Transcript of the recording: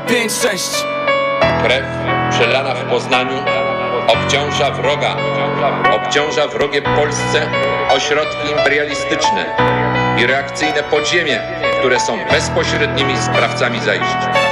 5-6. Krew przelana w Poznaniu obciąża wrogie Polsce ośrodki imperialistyczne i reakcyjne podziemie, które są bezpośrednimi sprawcami zajść.